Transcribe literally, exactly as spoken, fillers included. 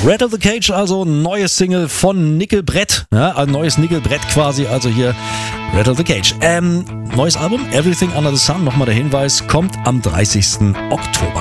Rattle the Cage, also neues Single von Nickelbrett. Ja, ein neues Nickelbrett quasi, also hier Rattle the Cage. Ähm, neues Album, Everything Under the Sun, nochmal der Hinweis, kommt am dreißigsten Oktober.